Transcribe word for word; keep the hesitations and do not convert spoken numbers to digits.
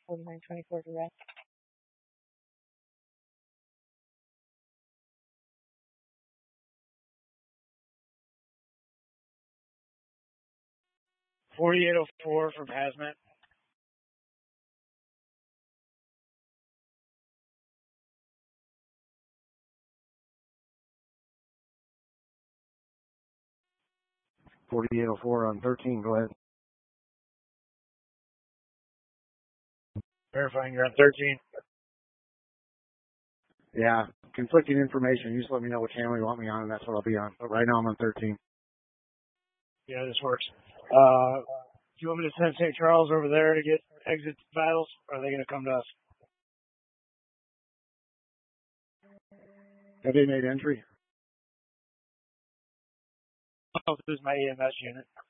forty-nine twenty-four direct. forty-eight oh four from Hazmat. forty-eight oh four on thirteen, go ahead. Verifying you're on thirteen. Yeah, conflicting information. You just let me know what channel you want me on, and that's what I'll be on. But right now I'm on thirteen. Yeah, this works. Uh, do you want me to send Saint Charles over there to get exit vitals, or are they going to come to us? Have they made entry? Oh, this is my E M S unit.